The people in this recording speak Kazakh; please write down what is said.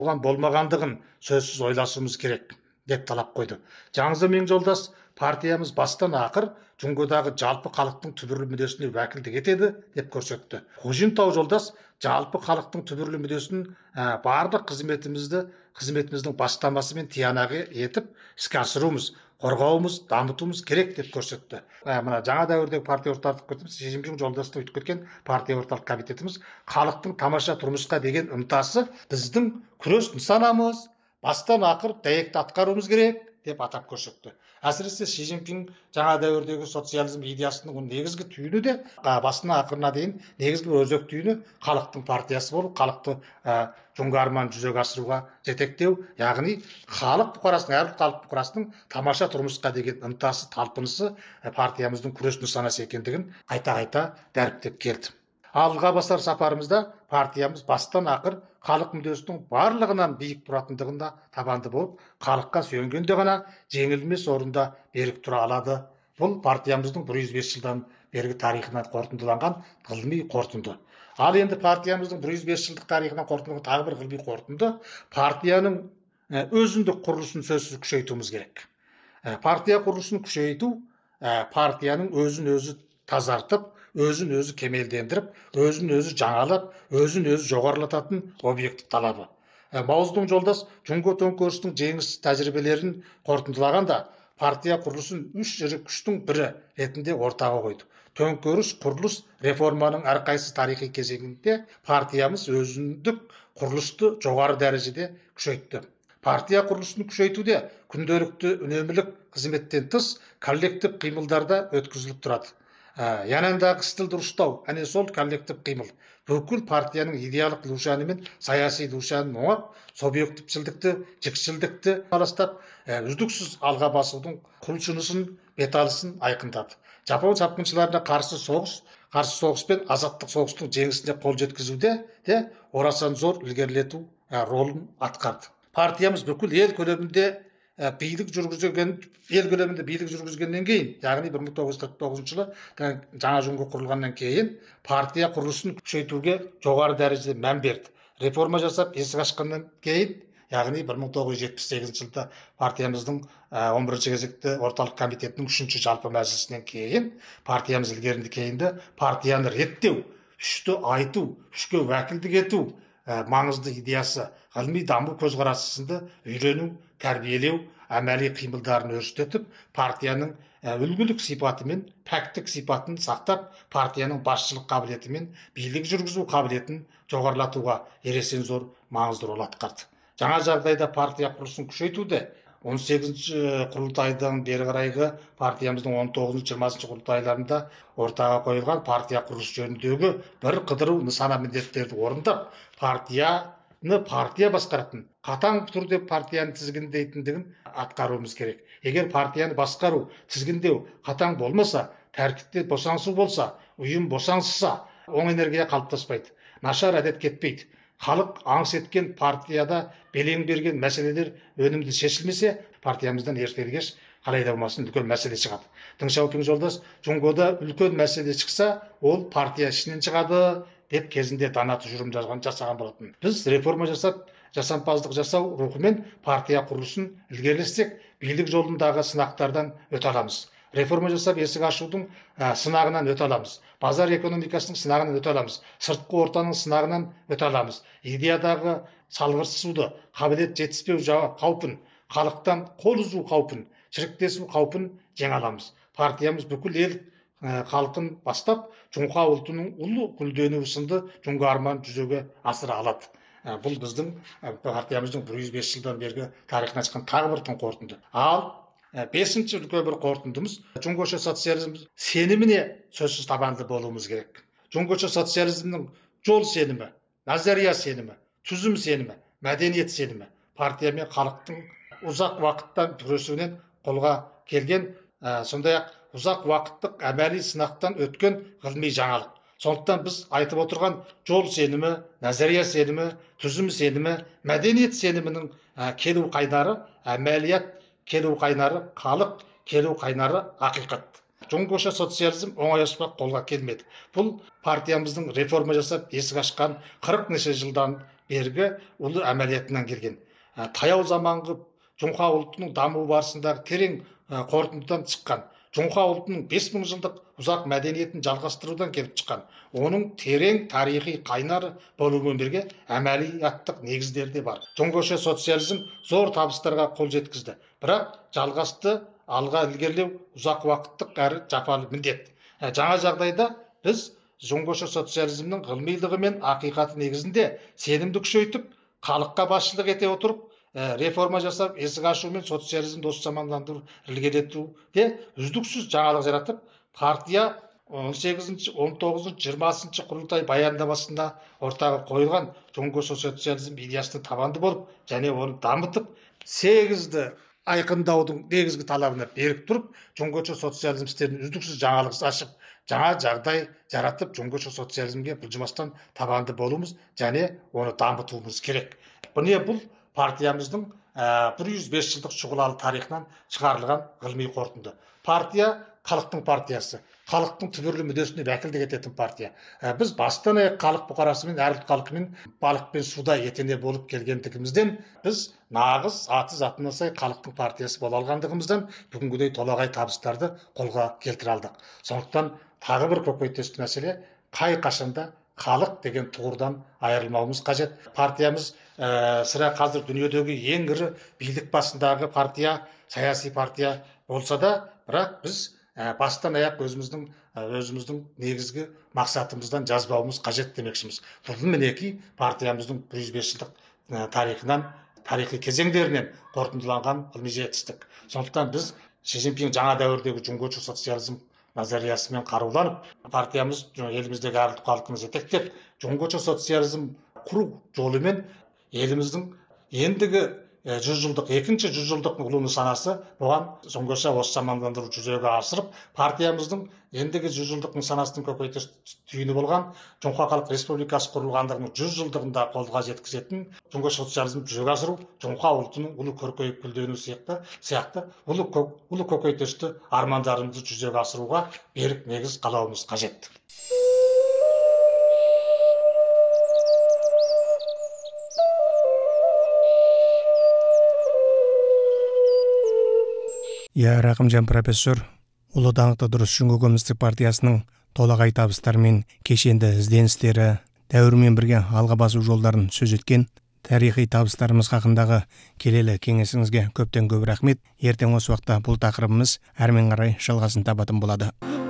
оған болмағандығын сөзсіз ойласуымыз керек деп талап қойды. Жаңыза жолдас, партиямыз бастан ақыр Жүнгодағы жалпы халықтың түбірлі мүддесіне уәкілдік етеді деп көрсетті. Хужинтау жолдас жалпы халықтың түбірлі мүддесін барлық қызметіміздің бастамасымен тиянағы етіп іске асыруымыз, қорғауымыз, дамытуымыз керек деп көрсетті. Мына жаңа дәуірдегі партия орталық комитетіміз, Си Цзиньпин жолдасты өтіп кеткен партия орталық комитетіміз халықтың тамаша тұрмысқа деген ынтасы біздің күрес нысанамыз, бастан ақыр дәйекті атқаруымыз керек деп атап көрсетті. Әсіресе Си Цзиньпин жаңа дәуірдегі социализм идеясының негізгі түйіні де басына ақырына дейін негізгі өзек түйіні халықтың партиясы болып, халықты жүнгі арман жүзеге асыруға жетектеу, яғни халық бұқарасының, әрбір халық бұқарасының тамаша тұрмысқа деген ынтасы, талпынысы партиямыздың күрес нысанасы екендігін қайта дәріптеп келді. Алға басар сапарымызда партиямыз бастан ақыр халық мүддесінің барлығынан биік тұратындығында табанды болып, халыққа сүйенгенде ғана жеңілмес орында берік тұра алады. Бұл партиямыздың 105 жылдан бергі тарихынан қорытындыланған ғылыми қорытынды. Ал енді партиямыздың 105 жылдық тарихынан қорытындыланған тағы бір ғылыми қорытынды, партияның өзіндік құрылысын сөзсіз күшейтуіміз керек. Партия құрылысын күшейту партияның өзін өзі тазартып, өзін өзі кемелдендіріп, өзін өзі жаңалап, өзін өзі жоғарылататын объекті талабы. Маусым жолдас Жүнго төңкерісінің жеңіс тәжірибелерін қорытындылағанда партия құрылысын үш ірі күштің бірі ретінде ортаға қойды. Төңкеріс, құрылыс, реформаның әрқайсысы тарихи кезеңінде партиямыз өзіндік құрылысты жоғары дәрежеде күшейтті. Партия құрылысын күшейтуде күнделікті үнемілік қызметтен тыс коллектив қимылдарда өткізіліп тұрады. Янандағы стіл дұрыстау, әне сол коллектив қимыл. Бүкіл партияның идеялық душаны мен саяси душанын оңап, субъектившілдікті, жікшілдікті аластап, үздіксіз алға басудың құлшынысын, беталысын айқындады. Жапон шапқыншыларына қарсы соғыс пен азаттық соғыстың жеңісіне қол жеткізуде де орасан зор ілгерілету ролын атқарды. Партиямыз бүкіл ел көлемінде билік жүргізгеннен кейін, яғни 1949 жылы жаңа Жүнго құрылғаннан кейін партия құрылысын күшейтуге жоғары дәрежеде мән берді. Реформа жасап, есік ашқаннан кейін, яғни 1978 жылда партиямыздың 11-ші кезекті орталық комитетінің 3-ші жалпы мәжілісінен кейін партиямыз ілгерінді кейінді партияны реттеу, үшті айту, үшке уәкілдік ету маңызды идеясы, ғылыми даму көзқарасы сынды үйрену, тәрбиелеу, әмәли қимылдарын өрістетіп, партияның үлгілік сипаты мен пәктік сипатын сақтап, партияның басшылық қабілеті мен билік жүргізу қабілетін жоғарылатуға ересен зор маңызды рол атқарды. Жаңа жағдайда партия құрылысын күшейтуде 18-ші құрылтайдан бері қарайғы партиямыздың 19-20-ші құрылтайларында ортаға қойылған партия құрылысы жөніндегі бір қыдыру нысана міндеттерді орындап, партия басқаратын, қатаң түрде партияны тізгіндейтіндігін атқаруымыз керек. Егер партияны басқару, тізгіндеу қатаң болмаса, тәртіпте босаңсу болса, ұйым босаңсыса, оң энергия қалыптаспайды, нашар әдет кетпейді. Халық аңыс еткен партияда белең берген мәселелер өнімді шешілмесе, партиямыздан ерте-кеш қалай да болмасын үлкен мәселе шығады. Дың Шаопин жолдас, Жүнгода үлкен мәселе шықса, ол партия ішінен шығады деп кезінде дана тұжырым жасаған болатын. Біз реформа жасап, жасампаздық жасау рухымен партия құрылысын ілгерілетсек, билік жолындағы сынақтардан өте аламыз. Реформа жасап, есік ашудың сынағынан өте аламыз. Базар экономикасының сынағынан өте аламыз. Сыртқы ортаның сынағынан өте аламыз. Идеядағы салғырсысуды, қабілет жетіспеу қаупін, халықтан қол үзу қаупін, шіріктесу қаупін жеңе аламыз. Партиямыз бүкіл ел халқын бастап, Жүнға ұлтының ұлы гүлденуі сынды жүнгі арман жүзеге асыра алады. Бұл біздің партиямыздың 105 жылдан бергі тарихынан шыққан тағы бір тың қорытынды. Ал 5-ші үлкен бір қорытындымыз Жүнгоша социализм сеніміне сөзсіз табанды болуымыз керек. Жүнгоша социализмнің жол сенімі, назария сенімі, түзім сенімі, мәдениет сенімі партия мен халықтың ұзақ уақыттан күресуінен қолға келген, сондай-ақ ұзақ уақыттық әмәли сынақтан өткен ғылыми жаңалық. Сондықтан біз айтып отырған жол сенімі, назария сенімі, түзім сенімі, мәдениет сенімінің келу қайнары, әмәлият келу қайнары, халық келу қайнары ақиқат. Жүнгоша социализм оңай аспақ қолға келмеді. Бұл партиямыздың реформа жасап, есік ашқан 40 неше жылдан бергі ұлы әмәлиятынан келген. Таяу заманғы Жоңқа ұлтының даму барысындағы терең қорытындыдан шыққан. Жоңқа ұлтының 5000 жылдық ұзақ мәдениетін жалғастырудан келіп шыққан. Оның терең тарихи қайнары болумен бірге әмәлияттық негіздері де бар. Жоңғоша социализм зор табыстарға қол жеткізді. Бірақ жалғасты алға ілгерілеу ұзақ уақыттық әрі жапалы міндет. Жаңа жағдайда біз жоңғоша социализмнің ғылымилығы мен ақиқаты негізінде сенімді күшейтіп, халыққа басшылық ете отырып, реформа жасап, есік ашу мен социализм дос замандандыру, ілгерілетуде үздіксіз жаңалық жаратып, партия 18-19, 20 құрылтай баяндамасында ортаға қойылған жоңғоша социализм идеясына табанды болып, және оны дамытып, 8-ді айқындаудың негізгі талабына берік тұрып, жоңғоша социализм істерін үздіксіз жаңалық ашып, жаңа жағдай жаратып, жоңғоша социализмге бұлжымастан табанды болуымыз және оны дамытуымыз керек. Бұл партиямыздың 105 жылдық шұғылалы тарихынан шығарылған ғылыми қорытынды. Партия халықтың партиясы, халықтың түбірлі мүддесіне вәкілдік ететін партия. Біз бастан аяқ халық бұқарасымен, әр ұлт халқымен балық пен суда етене болып келгендігімізден, біз нағыз аты затына сай халықтың партиясы бола алғандығымыздан бүгінгідей толағай табыстарды қолға келтіре алдық. Сондықтан тағы бір көкейтесті мәселе, қай қашанда халық деген тұғырдан айырылмауымыз қажет. Партиямыз сірә қазір дүниедегі ең ірі билік басындағы партия, саяси партия болса да, бірақ біз бастан аяқ өзіміздің негізгі мақсатымыздан жазбауымыз қажет демекшіміз. Бұл мінекей партиямыздың 105 жылдық тарихынан, тарихи кезеңдерінен қорытындыланған ғылыми жетістік. Сондықтан біз Си Цзиньпин жаңа дәуірдегі жоңғоша социализм назариясымен қаруланып, партиямыз еліміздегі әр ұлт халқын жетектеп, жоңғоша социализм құру жолымен еліміздің ендігі 100 жылдық, екінші 100 жылдық ұлы нысанасы бұған жоңғоша осы замандандыру жүзеге асырып, партиямыздың ендігі 100 жылдық нысанасының көкейтес түйіні болған Жоңқа Халық Республикасы құрылғандығының 100 жылдығында қолға жеткізетін жоңғоша социализм жүзеге асыру, Жоңқа ұлтының ұлы көркейіп гүлдену сияқты ұлы көкейтесті армандарымызды жүзеге асыруға берік негіз қалауымыз қажет. Рақымжан профессор, Ұлы даңқты дұрыс Жүңгі Коммунистік партиясының толағай табыстары мен кешенді ізденістері, дәуірмен бірге алға басу жолдарын сөз еткен, тарихи табыстарымыз хақындағы келелі кеңесіңізге көптен көп рахмет. Ертең осы уақытта бұл тақырыбымыз әрмен қарай жалғасын табатын болады.